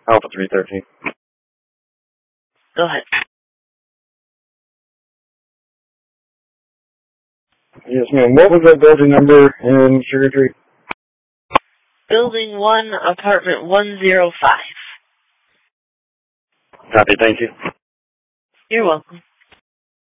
Alpha 313. Go ahead. Yes, ma'am. What was that building number in Sugar Creek? Building 1, apartment 105. Copy, thank you. You're welcome.